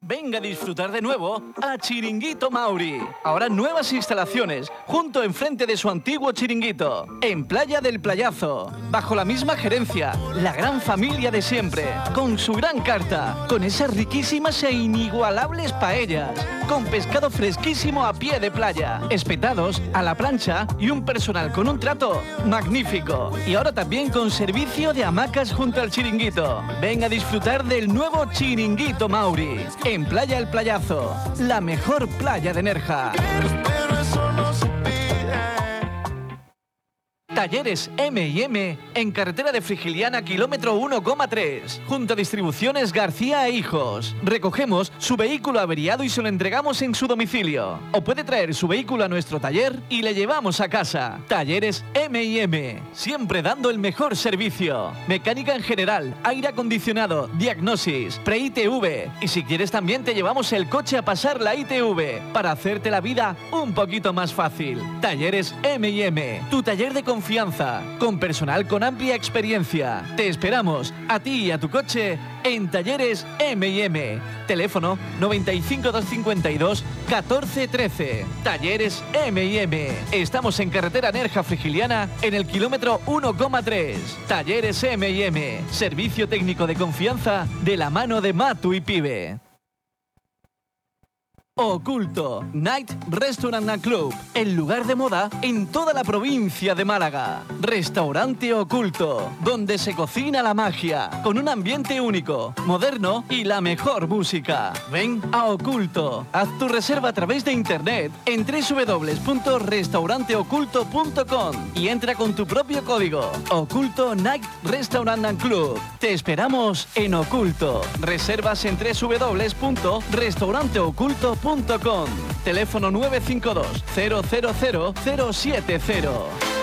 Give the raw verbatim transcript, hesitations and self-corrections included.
Venga a disfrutar de nuevo a Chiringuito Mauri. Ahora nuevas instalaciones, junto enfrente de su antiguo chiringuito, en Playa del Playazo. Bajo la misma gerencia, la gran familia de siempre, con su gran carta, con esas riquísimas e inigualables paellas, con pescado fresquísimo a pie de playa, espetados a la plancha y un personal con un trato magnífico. Y ahora también con servicio de hamacas junto al chiringuito. Venga a disfrutar del nuevo Chiringuito Mauri. En Playa El Playazo, la mejor playa de Nerja. Talleres eme y eme en carretera de Frigiliana, kilómetro uno coma tres, junto a Distribuciones García e Hijos. Recogemos su vehículo averiado y se lo entregamos en su domicilio. O puede traer su vehículo a nuestro taller y le llevamos a casa. Talleres eme y eme, siempre dando el mejor servicio. Mecánica en general, aire acondicionado, diagnosis, pre-I T V. Y si quieres también te llevamos el coche a pasar la I T V para hacerte la vida un poquito más fácil. Talleres eme y eme, tu taller de confianza. Confianza, con personal con amplia experiencia. Te esperamos, a ti y a tu coche, en Talleres eme y eme. Teléfono noventa y cinco, doscientos cincuenta y dos, catorce trece. Talleres eme y eme. Estamos en carretera Nerja Frigiliana, en el kilómetro uno coma tres. Talleres eme y eme. Servicio técnico de confianza de la mano de Matu y Pibe. Oculto, Night Restaurant and Club, el lugar de moda en toda la provincia de Málaga. Restaurante Oculto, donde se cocina la magia, con un ambiente único, moderno y la mejor música. Ven a Oculto, haz tu reserva a través de internet en doble u doble u doble u punto restaurante oculto punto com y entra con tu propio código. Oculto Night Restaurant and Club. Te esperamos en Oculto. Reservas en doble u doble u doble u punto restaurante oculto punto com. Teléfono nueve cinco dos, cero cero cero, cero siete cero.